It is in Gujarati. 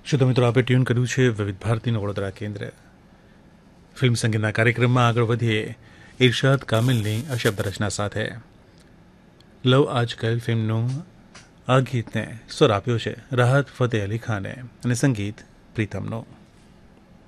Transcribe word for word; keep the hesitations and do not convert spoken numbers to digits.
શ્રોતા મિત્રો, આપે ટ્યુન કર્યું છે વિવિધ ભારતીનું વડોદરા કેન્દ્ર. ફિલ્મ સંગીતના કાર્યક્રમમાં આગળ વધીએ ઇરશાદ કામિલની આ શબ્દ રચના સાથે. લવ આજકલ ફિલ્મનું આ ગીતને સ્વર આપ્યો છે રાહત ફતેહ અલી ખાને અને સંગીત પ્રીતમનો.